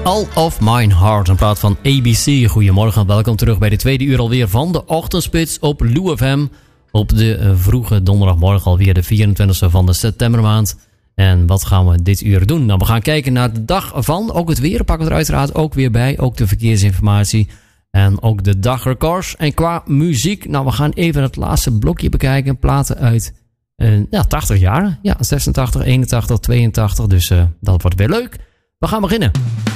All of Mine Heart, een plaat van ABC. Goedemorgen, welkom terug bij de tweede uur alweer van de Ochtendspits op Lou FM. Op de vroege donderdagmorgen alweer de 24e van de septembermaand. En wat gaan we dit uur doen? Nou, we gaan kijken naar de dag van. Ook het weer pakken we er uiteraard ook weer bij. Ook de verkeersinformatie. En ook de dagrecords. En qua muziek, nou, we gaan even het laatste blokje bekijken. Platen uit 80 jaar. Ja, 86, 81, 82. Dus dat wordt weer leuk. We gaan beginnen.